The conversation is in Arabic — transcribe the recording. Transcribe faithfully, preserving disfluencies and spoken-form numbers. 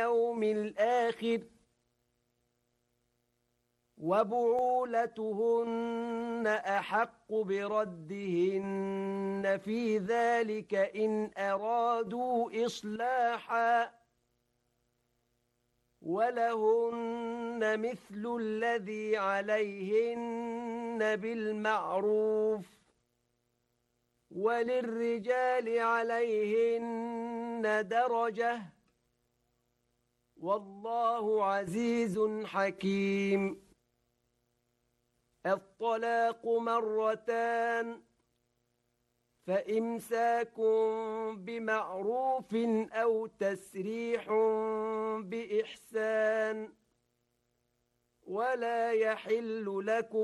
واليوم الآخر وبعولتهن أحق بردهن في ذلك إن أرادوا إصلاحا ولهن مثل الذي عليهن بالمعروف وللرجال عليهن درجة والله عزيز حكيم. الطلاق مرتان فإمساك بمعروف أو تسريح بإحسان ولا يحل لكم